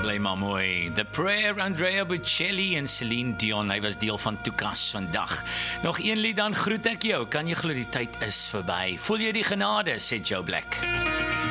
bly maar mooi. The Prayer, Andrea Bocelli en Celine Dion, hy was deel van Toekas vandag. Nog een lied, dan groet ek jou. Kan jy glo die tyd is verby? Voel jy die genade, sê Joe Black.